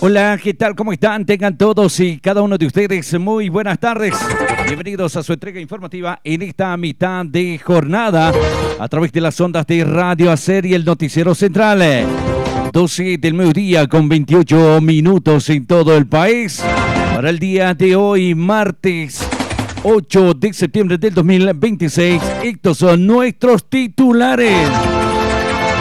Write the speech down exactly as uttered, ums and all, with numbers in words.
Hola, ¿qué tal? ¿Cómo están? Tengan todos y cada uno de ustedes muy buenas tardes. Bienvenidos a su entrega informativa en esta mitad de jornada a través de las ondas de Radio Hacer y el Noticiero Central. doce del mediodía con veintiocho minutos en todo el país. Para el día de hoy, martes ocho de septiembre del dos mil veintiséis, estos son nuestros titulares.